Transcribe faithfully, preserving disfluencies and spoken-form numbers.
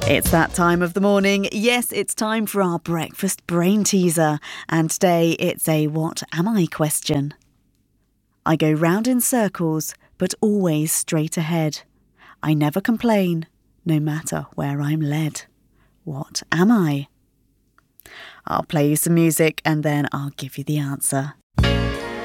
It's that time of the morning. Yes, it's time for our breakfast brain teaser. And today it's a what am I question. I go round in circles, but always straight ahead. I never complain, no matter where I'm led. What am I? I'll play you some music and then I'll give you the answer.